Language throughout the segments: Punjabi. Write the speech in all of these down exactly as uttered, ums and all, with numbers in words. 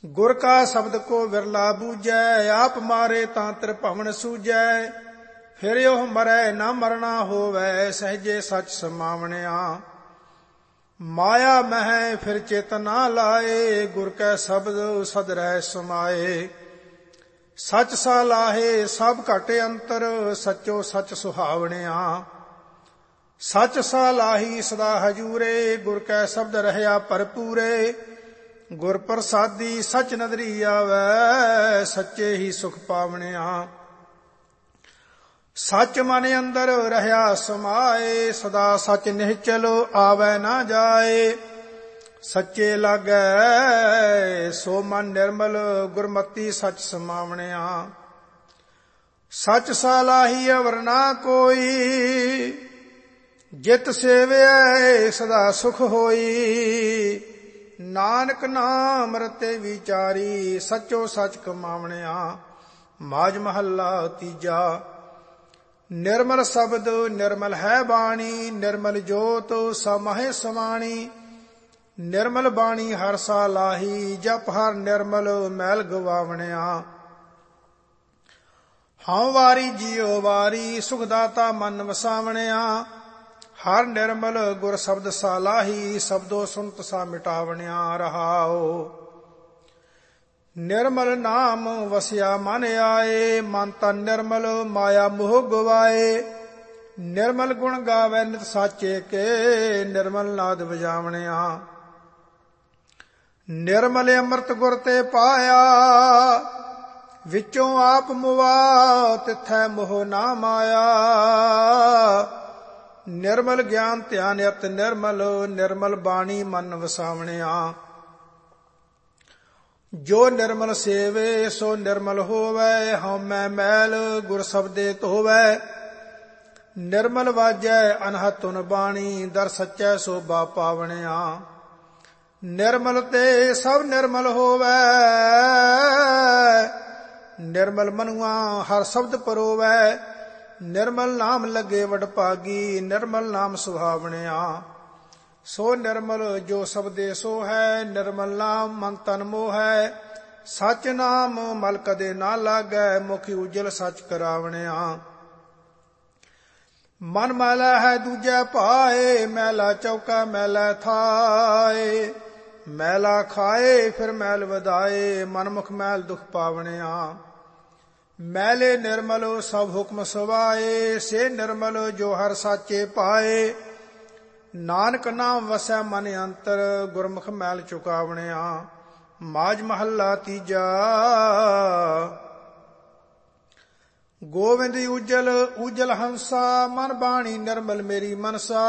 ਗੁਰ ਕਾ ਸ਼ਬਦ ਕੋ ਵਿਰਲਾ ਬੂਝੈ, ਆਪ ਮਾਰੇ ਤਾਂ ਤ੍ਰਿਭਵਨ ਸੂਝੈ। ਫਿਰ ਉਹ ਮਰੈ ਨਾ ਮਰਨਾ ਹੋਵੈ, ਸਹਿਜੇ ਸੱਚ ਸਮਾਵਣਿਆ। ਮਾਇਆ ਮਹਿ ਫਿਰ ਚਿਤ ਨਾ ਲਾਏ, ਗੁਰ ਕੈ ਸ਼ਬਦ ਸਦ ਰਹਿ ਸਮਾਏ। ਸੱਚ ਸਾਲਾਹੇ ਸਭ ਘਟ ਅੰਤਰ, ਸੱਚੋ ਸੱਚ ਸੁਹਾਵਣਿਆ। ਸੱਚ ਸਾਲਾਹੀ ਸਦਾ ਹਜੂਰੇ, ਗੁਰ ਕੈ ਸ਼ਬਦ ਰਹਿਆ ਭਰਪੂਰੇ। ਗੁਰ ਪ੍ਰਸਾਦੀ ਸੱਚ ਨਦਰੀ ਆਵੈ, ਸੱਚੇ ਹੀ ਸੁਖ ਪਾਵਣਿਆ। ਸੱਚ ਮਨ ਅੰਦਰ ਰਹਿਆ ਸਮਾਏ, ਸਦਾ ਸੱਚ ਨਿਹਚਲ ਆਵੈ ਨਾ ਜਾਏ। ਸੱਚੇ ਲਾਗੈ ਸੋ ਮਨ ਨਿਰਮਲ, ਗੁਰਮਤੀ ਸੱਚ ਸਮਾਵਣਿਆ। ਸੱਚ ਸਾਲਾਹੀ ਅਵਰ ਨਾ ਕੋਈ, ਜਿਤ ਸੇਵਿਐ ਸਦਾ ਸੁਖ ਹੋਈ। ਨਾਨਕ ਨਾਮ ਰਤੇ ਵਿਚਾਰੀ, ਸੱਚੋ ਸੱਚ ਕਮਾਵਣਿਆ। ਮਾਝ ਮਹੱਲਾ ਤੀਜਾ। ਨਿਰਮਲ ਸ਼ਬਦ ਨਿਰਮਲ ਹੈ ਬਾਣੀ, ਨਿਰਮਲ ਜੋਤ ਸਮਾਹੇ ਸਮਾਣੀ। ਨਿਰਮਲ ਬਾਣੀ ਹਰ ਸਾਲਾਹੀ, ਜਪ ਹਰ ਨਿਰਮਲ ਮੈਲ ਗਵਾਵਣਿਆ। ਹਉ ਵਾਰੀ ਜੀਉ ਵਾਰੀ, ਸੁਖ ਦਾਤਾ ਮਨ ਵਸਾਵਣਿਆ। ਹਰ ਨਿਰਮਲ ਗੁਰ ਸ਼ਬਦ ਸਾਲਾਹੀ, ਸ਼ਬਦੋ ਸੁਨਤ ਸਾ ਮਿਟਾਵਣਿਆ। ਰਹਾਉ ਨਿਰਮਲ ਨਾਮ ਵਸਿਆ ਮਨ ਆਏ, ਮਨ ਤਨ ਨਿਰਮਲ ਮਾਇਆ ਮੋਹ ਗਵਾਏ। ਨਿਰਮਲ ਗੁਣ ਗਾਵੈ ਨਿਤ ਸਾਚੇ ਕੇ, ਨਿਰਮਲ ਨਾਦ ਵਜਾਵਣਿਆ। ਨਿਰਮਲ ਅੰਮ੍ਰਿਤ ਗੁਰ ਤੇ ਪਾਇਆ, ਵਿੱਚੋਂ ਆਪ ਮੁਆ ਤਿਥੈ ਮੋਹ ਨਾ ਮਾਇਆ। ਨਿਰਮਲ ਗਿਆਨ ਧਿਆਨ ਅਤ ਨਿਰਮਲ, ਨਿਰਮਲ ਬਾਣੀ ਮਨ ਵਸਾਵਣਿਆ। ਜੋ ਨਿਰਮਲ ਸੇਵੇ ਸੋ ਨਿਰਮਲ ਹੋਵੈ, ਹਉਮੈ ਮੈਲ ਗੁਰ ਸ਼ਬਦੇ ਧੋਵੈ। ਨਿਰਮਲ ਵਾਜੈ ਅਨਹਦ ਧੁਨ ਬਾਣੀ, ਦਰ ਸੱਚੈ ਸੋਭਾ ਪਾਵਣਿਆ। ਨਿਰਮਲ ਤੇ ਸਭ ਨਿਰਮਲ ਹੋਵੈ, ਨਿਰਮਲ ਮਨੁਆ ਹਰ ਸ਼ਬਦ ਪਰੋਵੈ। ਨਿਰਮਲ ਨਾਮ ਲੱਗੇ ਵਡਭਾਗੀ, ਨਿਰਮਲ ਨਾਮ ਸੁਹਾਵਣਿਆ। ਸੋ ਨਿਰਮਲ ਜੋ ਸ਼ਬਦੇ ਸੋ ਹੈ, ਨਿਰਮਲ ਨਾਮ ਮਨ ਤਨ ਮੋਹੈ। ਸੱਚ ਨਾਮ ਮਲ ਕਦੇ ਨਾ ਲਾਗੈ, ਮੁਖੀ ਉਜਲ ਸੱਚ ਕਰਾਵਣਿਆ। ਮਨ ਮੈਲਾ ਹੈ ਦੂਜੈ ਭਾਏ, ਮੈਲਾ ਚੌਕਾ ਮੈਲਾ ਥਾਏ। ਮੈਲਾ ਖਾਏ ਫਿਰ ਮੈਲ ਵਧਾਏ, ਮਨ ਮੁਖ ਮੈਲ ਦੁਖ ਪਾਵਣਿਆ। ਮੈਲੇ ਨਿਰਮਲ ਸਭ ਹੁਕਮ ਸਵਾਏ, ਸੇ ਨਿਰਮਲ ਜੋ ਹਰ ਸਾਚੇ ਪਾਏ। ਨਾਨਕ ਨਾਮ ਵਸੈ ਮਨ ਅੰਤਰ, ਗੁਰਮੁਖ ਮੈਲ ਚੁਕਾਵਣਿਆ। ਮਾਝ ਮਹੱਲਾ ਤੀਜਾ। ਗੋਵਿੰਦ ਉਜਲ ਉਜਲ ਹੰਸਾ, ਮਨ ਬਾਣੀ ਨਿਰਮਲ ਮੇਰੀ ਮਨਸਾ।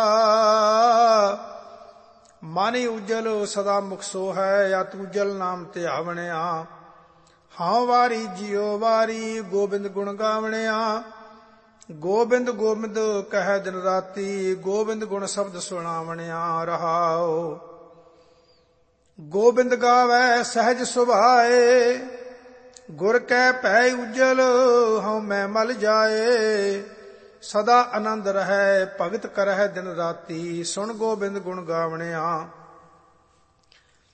ਮਨ ਉਜਲ ਸਦਾ ਮੁਖ ਸੋ ਹੈ, ਅਤ ਉਜਲ ਨਾਮ ਧਿਆਵਣਿਆ। ਹਾਂ ਵਾਰੀ ਜੀਉ ਵਾਰੀ, ਗੋਬਿੰਦ ਗੁਣ ਗਾਵਣਿਆ। ਗੋਬਿੰਦ ਗੋਬਿੰਦ ਕਹਿ ਦਿਨ ਰਾਤੀ, ਗੋਬਿੰਦ ਗੁਣ ਸ਼ਬਦ ਸੁਣਾਵਣਿਆ। ਰਹਾਉ ਗੋਬਿੰਦ ਗਾਵੈ ਸਹਿਜ ਸੁਭਾਏ, ਗੁਰ ਕੈ ਭੈ ਉਜਲ ਹਉਮੈ ਮਲ ਜਾਏ। ਸਦਾ ਆਨੰਦ ਰਹੈ ਭਗਤ ਕਰਹਿ ਦਿਨ ਰਾਤੀ, ਸੁਣ ਗੋਬਿੰਦ ਗੁਣ ਗਾਵਣਿਆ।